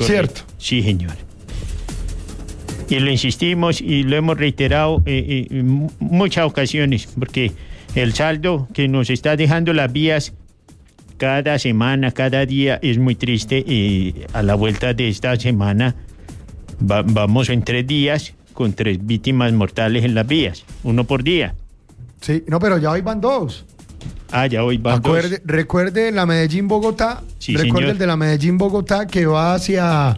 ¿cierto? Sí, señor. Y lo insistimos y lo hemos reiterado en muchas ocasiones, porque el saldo que nos está dejando las vías cada semana, cada día es muy triste. Y a la vuelta de esta semana vamos en 3 días con 3 víctimas mortales en las vías, 1 por día. Sí, no, pero ya hoy van 2. Ya hoy van 2. Recuerde la Medellín-Bogotá. Sí, recuerde señor. el de la Medellín-Bogotá que va hacia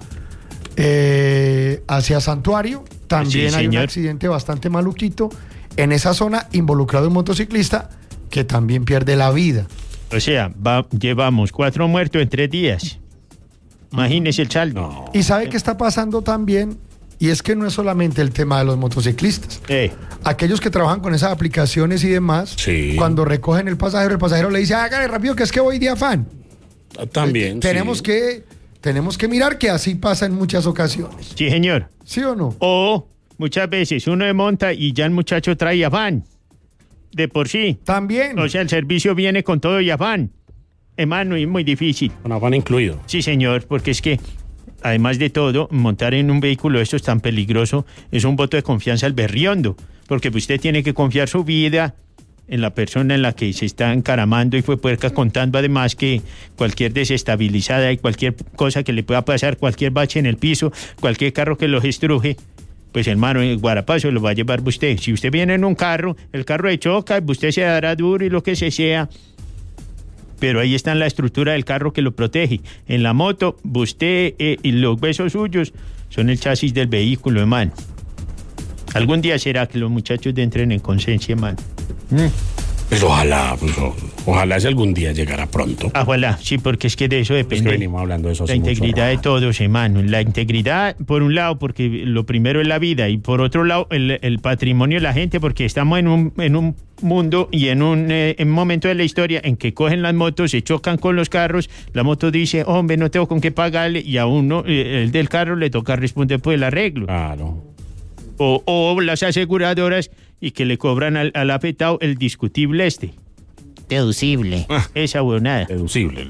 Santuario. También Sí, hay un señor. accidente bastante maluquito en esa zona, involucrado un motociclista que también pierde la vida. O sea, llevamos 4 muertos en 3 días. Imagínese el saldo. No. Y sabe qué está pasando también, y es que no es solamente el tema de los motociclistas. Aquellos que trabajan con esas aplicaciones y demás, Sí. cuando recogen el pasajero le dice, hágale rápido que es que voy de afán. También. Tenemos sí. que mirar que así pasa en muchas ocasiones. Sí, señor. ¿Sí o no? O muchas veces uno monta y ya el muchacho trae afán. De por sí. También. O sea, el servicio viene con todo y afán. Hermano, es muy difícil. Con afán incluido. Sí, señor, porque es que, además de todo, montar en un vehículo esto es tan peligroso, es un voto de confianza al berriondo, porque usted tiene que confiar su vida en la persona en la que se está encaramando y fue puerca, contando además que cualquier desestabilizada y cualquier cosa que le pueda pasar, cualquier bache en el piso, cualquier carro que los estruje, pues hermano, el guarapazo lo va a llevar usted. Si usted viene en un carro, el carro le choca, usted se dará duro y lo que sea. Pero ahí está la estructura del carro que lo protege. En la moto, usted y los huesos suyos son el chasis del vehículo, hermano. Algún día será que los muchachos entren en conciencia, hermano. Pues ojalá si algún día llegara pronto. Ojalá, sí, porque es que de eso Es depende. que venimos hablando de eso La hace mucho integridad de rato. todos, hermano. La integridad, por un lado, porque lo primero es la vida, y por otro lado, el patrimonio de la gente, porque estamos en un mundo y en un momento de la historia en que cogen las motos, se chocan con los carros, la moto dice, hombre, no tengo con qué pagarle, y a uno, el del carro, le toca responder por el arreglo. Claro. O las aseguradoras, y que le cobran al afectado el discutible deducible. Esa huevonada. Deducible.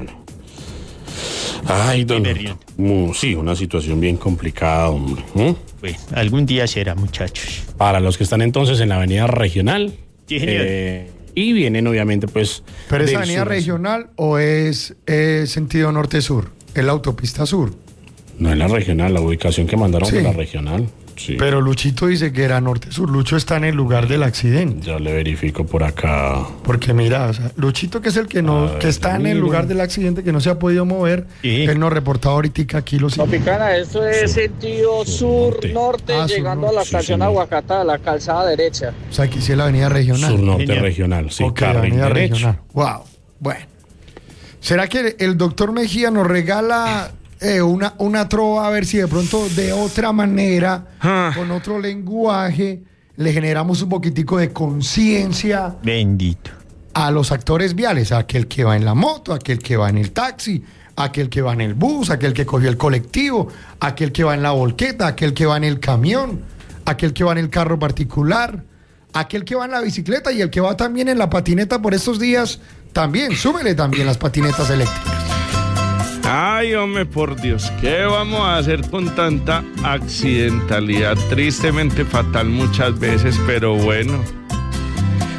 Ay, don. Sí, una situación bien complicada, hombre. Bueno, algún día será, muchachos. Para los que están entonces en la avenida regional. Sí, señor. Y vienen, obviamente, pues. ¿Pero es del avenida sur. regional o es sentido norte-sur? Es la autopista sur. No es la regional, la ubicación que mandaron Sí. fue la regional. Sí. Pero Luchito dice que era norte-sur. Lucho está en el lugar del accidente. Ya le verifico por acá. Porque mira, o sea, Luchito, que es el que que está en el lugar del accidente, que no se ha podido mover, Sí. él nos reportaba ahorita aquí los... Tropicana, esto es sentido sur-norte, Ah, llegando a la sur-norte. estación Sí, señor. Aguacatá, la calzada derecha. O sea, aquí sí es la avenida regional. Sur-norte Genial. regional, sí, Ok, carril avenida derecho. regional. Wow. Bueno. ¿Será que el doctor Mejía nos regala una trova, a ver si de pronto de otra manera, con otro lenguaje, le generamos un poquitico de conciencia Bendito. a los actores viales, a aquel que va en la moto, a aquel que va en el taxi, a aquel que va en el bus, a aquel que cogió el colectivo, a aquel que va en la volqueta, a aquel que va en el camión, a aquel que va en el carro particular, a aquel que va en la bicicleta y el que va también en la patineta por estos días, también, súbele también las patinetas eléctricas. Ay, hombre, por Dios, ¿qué vamos a hacer con tanta accidentalidad? Tristemente fatal muchas veces, pero bueno.